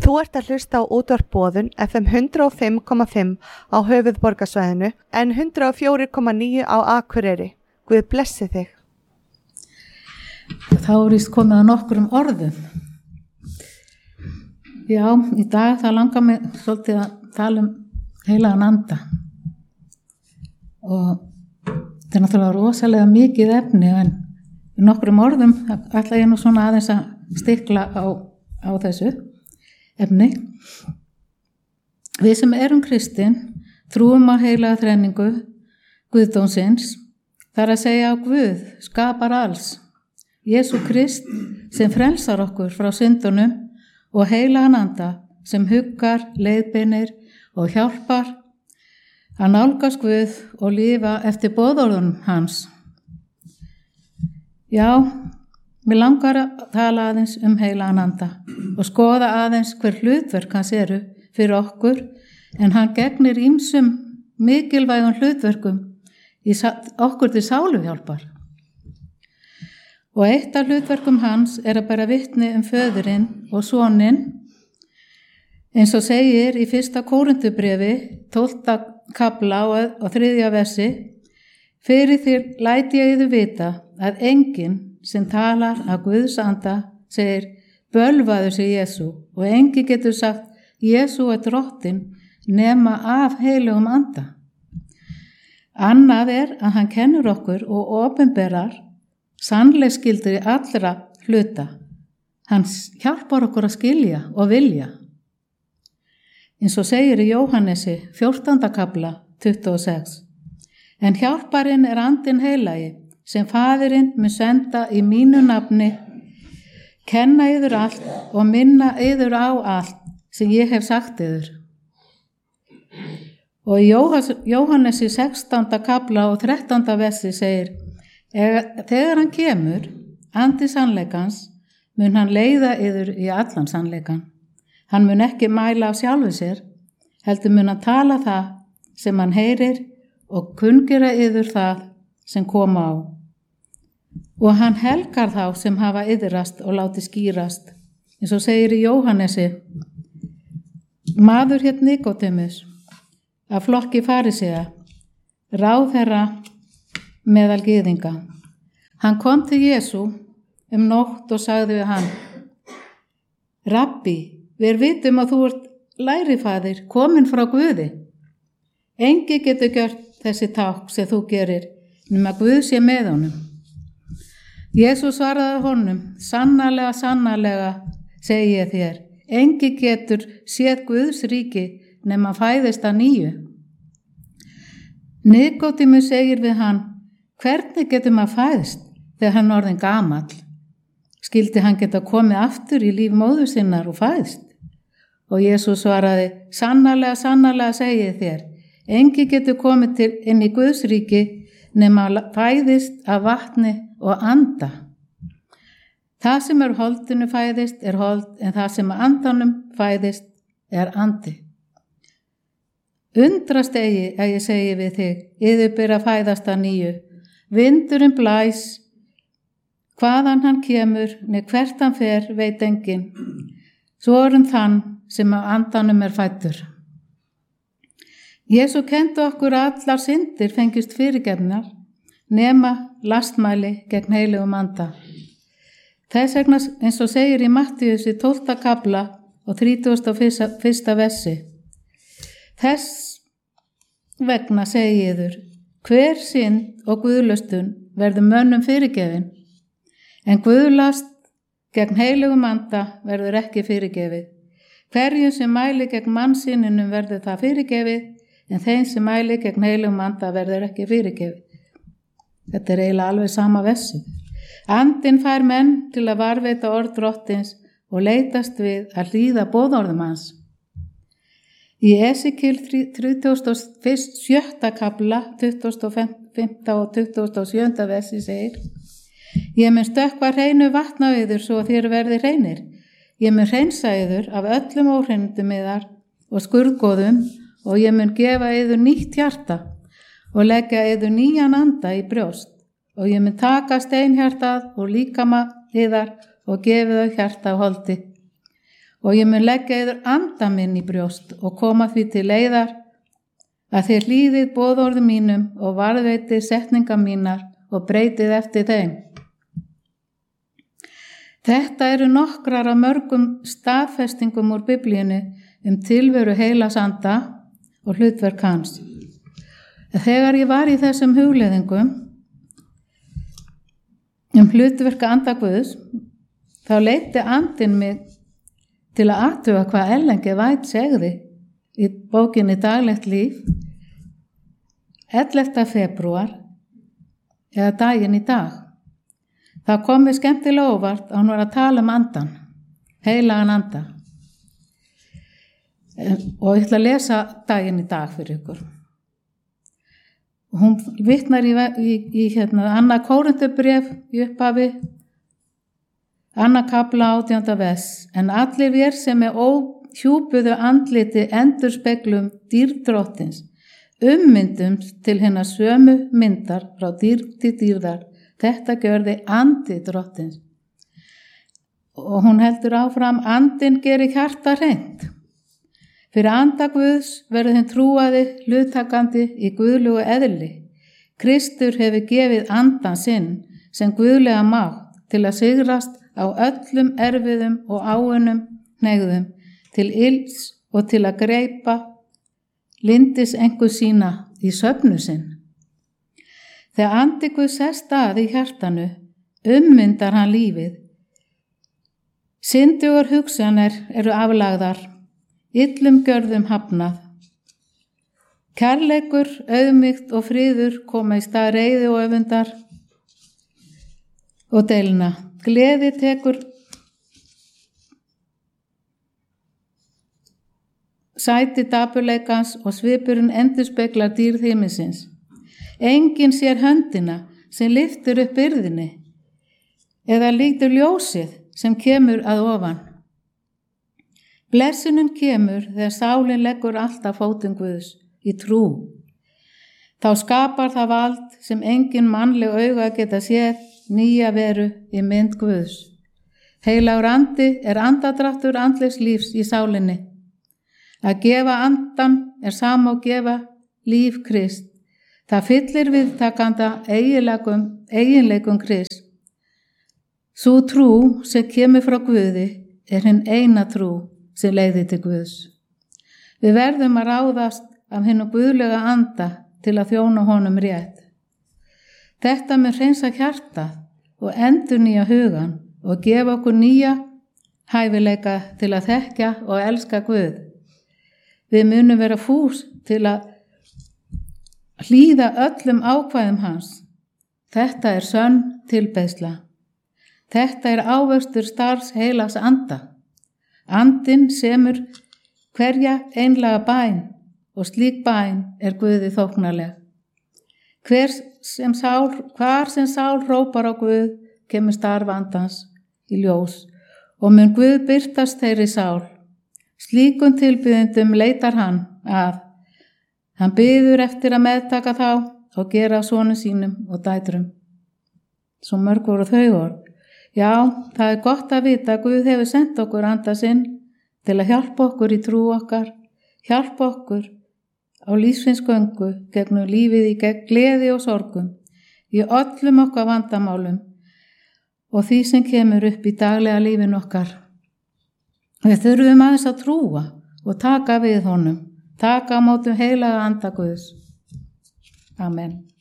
Þú ert að hlusta á útvarp Boðun FM 105,5 á höfuðborgarsvæðinu en 104,9 á Akureyri. Guð blessi þig. Þá er víst komið að nokkrum orðum. Já, í dag það langar mig svolítið að tala heilagan anda. Og þetta er náttúrulega rosalega mikið efni en í nokkrum orðum ætla ég nú svona aðeins að stikla á þessu efni. Við sem erum kristin trúum á heilaga þrenningu Guðdómsins, þar að segja á Guð, skapar alls, Jesú Krist sem frelsar okkur frá syndunum og heilagan anda sem huggar, leiðbeinir og hjálpar að nálgast Guð og lifa eftir boðorðunum hans. Já, mér langar að tala aðeins heilagan anda og skoða aðeins hver hlutverk hans eru fyrir okkur en hann gegnir ýmsum mikilvægum hlutverkum í okkur til sáluhjálpar. Og eitt af hlutverkum hans er að bera vitni föðurinn og soninn eins og segir í 1. Kórinthubréfi 12. kafla og 3. versi: Fyrir þér læt ég yður vita að enginn sem talar að Guðs anda segir bölvaður sig Jesú og enginn getur sagt Jesú er drottinn nema af heilugum anda. Annað er að hann kennur okkur og opinberar sannleiksgildi allra hluta. Hann hjálpar okkur að skilja og vilja. Eins og segir í Jóhannesi 14. kafla 26. En hjálparinn er andinn heilagi sem faðirinn mun senda í mínu nafni, kenna yður allt og minna yður á allt sem ég hef sagt yður. Og í Jóhannesi 16. kafla og 13. versi segir: Þegar hann kemur, andi sannleikans, mun hann leiða yður í allan sannleikan. Hann mun ekki mæla af sjálfu sér, heldur mun hann tala það sem hann heyrir og kunngera yður það sem koma á. Og hann helgar þá sem hafa iðrast og láti skýrast. Eins og segir í Jóhannesi: Maður hét Nikódemus, af flokki farisea, ráðherra meðal gyðinga. Hann kom til Jesú nótt og sagði við hann: Rabbi, við vitum að þú ert lærifaðir, kominn frá Guði. Engi getur gjört þessi tákn sem þú gerir, nema Guð sé með honum. Jesús svaraði honum: Sannarlega, sannarlega, segi ég þér, engi getur séð Guðs ríki nema fæðist að nýju. Nikódemus segir við hann: Hvernig getur maður fæðst þegar hann orðinn gamall? Skyldi hann geta komið aftur í líf móður sinnar og fæðst? Og Jesús svaraði: Sannarlega, sannarlega, segi ég þér, engi getur komið inn í Guðs ríki nema fæðist af vatni og anda. Það sem holdinu fæðist hold, en það sem andanum fæðist andi. Undrast eigi að ég segi við þig, yður ber að fæðast að nýju. Vindurinn blæs, hvaðan hann kemur, né hvert hann fer, veit enginn. Svo þann sem af andanum fæddur. Jesú kenndi okkur að allar syndir fengist fyrirgefnar nema lastmæli gegn heilugum anda. Þess vegna eins og segir í Mattíusi 12. kafla og 31. versi: Þess vegna segi yður, hver synd og guðlustun verður mönnum fyrirgefin, en guðlast gegn heilugum anda verður ekki fyrirgefið. Hverjum sem mæli gegn mannssyninum verður það fyrirgefið, en þeim sem mæli gegn heilugum anda verður ekki fyrirgefið. Þetta eiginlega alveg sama versi. Andinn fær menn til að varðveita orð drottins og leitast við að hlýða boðorðum hans. Í Esekíel 37. kafla 25. og 27. versi segir: Ég mun stökkva hreinu vatn á yður svo þér verði hreinir. Ég mun hreinsa yður af öllum óhreinindum yðar og skurðgoðum og ég mun gefa yður nýtt hjarta og leggja yður nýjan anda í brjóst og ég mun taka steinhjartað og líkama yðar og gefa þau hjarta á holdi. og ég mun leggja yður anda minn í brjóst og koma því til leiðar að þið hlýðið boðorðum mínum og varðveitið setningar mínar og breytið eftir þeim. Þetta eru nokkrar af mörgum staðfestingum úr Biblíunni tilveru heilags anda og hlutverk hans. Þegar ég var í þessum hugleiðingum hlutverk anda Guðs, þá leiddi andinn mig til að athuga hvað Ellen G. White segði í bókinni Daglegt líf 11. febrúar eða daginn í dag. Það kom mér skemmtilega óvart að hún var að tala andan, heilagan anda. Og ég ætla að lesa daginn í dag fyrir ykkur. Hún vitnar í annað Kórinthubréf í upphafi, annað kafla 18. vers. En allir vér sem óhjúpuðu andliti endurspeglum dýrdrottins, myndumst til hennar sömu myndar frá dýr til dýrðar. Þetta gjörði andi drottins. Og hún heldur áfram, andinn gerir hjarta hreint. Fyrir anda Guðs verður þeim trúaði hluttakandi í guðlugu eðli. Kristur hefur gefið andan sinn sem guðlega mátt til að sigrast á öllum erfiðum og áunum hneigðum, til ills og til að greipa lindis engu sína í söfnu sinn. Þegar andi Guðs sest að í hjartanu, myndar hann lífið. Syndugar hugsanir eru aflagðar, illum gjörðum hafnað. Kærleikur, auðmýkt og friður koma í stað reiði og öfundar og deilna. Gleði tekur sæti dapurleikans og svipurinn endurspeglar dýrð himinsins. Enginn sér höndina sem lyftir upp byrðinni eða lítur ljósið sem kemur að ofan. Blessunin kemur þegar sálin leggur alltaf fótum Guðs í trú. Þá skapar það vald sem engin mannleg auga geta séð, nýja veru í mynd Guðs. Heilagur andi andadráttur andlegs lífs í sálinni. Að gefa andan sama og gefa líf Krist. Það fyllir viðtakanda eiginleikum Krist. Sú trú sem kemur frá Guði hinn eina trú sem leiðir til Guðs. Við verðum að ráðast af hinu guðlega anda til að þjóna honum rétt. Þetta mun hreinsa hjartað og endurnýja hugan og gefa okkur nýja hæfileika til að þekkja og elska Guð. Við munum vera fús til að hlýða öllum ákvæðum hans. Þetta sönn tilbeiðsla. Þetta ávöxtur starfs heilags anda. Andinn semur hverja einlega bæn og slík bæn Guði þóknarleg. Hvar sem sál hrópar á Guð kemur starf andans í ljós og mun Guð birtast þeirri sál. Slíkum tilbiðendum leitar hann að. Hann biður eftir að meðtaka þá og gera sonum sínum og dætrum. Svo mörg voru þau orð. Já, það gott að vita að Guð hefur sendt okkur anda sinn til að hjálpa okkur í trú okkar, hjálpa okkur á lífsins göngu gegnum lífið í gegn gleði og sorgum, í öllum okkar vandamálum og því sem kemur upp í daglega lífin okkar. Við þurfum aðeins að trúa og taka við honum, taka á mótum heilaga anda Guðs. Amen.